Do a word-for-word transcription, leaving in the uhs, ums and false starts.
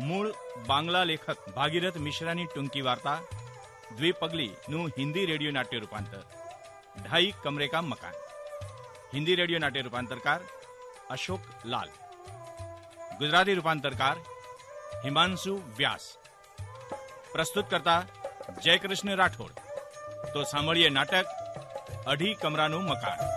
મૂળ બાંગ્લા લેખક ભાગીરથ મિશ્રાની ટૂંકી વાર્તા દ્વિપગલીનું હિન્દી રેડિયો નાટ્ય રૂપાંતર ઢાઈ કમરે કા મકાન. હિન્દી રેડિયો નાટ્ય રૂપાંતરકાર અશોક લાલ. ગુજરાતી રૂપાંતરકાર હિમાંશુ વ્યાસ. પ્રસ્તુત કરતા જયકૃષ્ણ રાઠોડ. તો સાંભળીએ નાટક અઢી કમરાનું મકાન.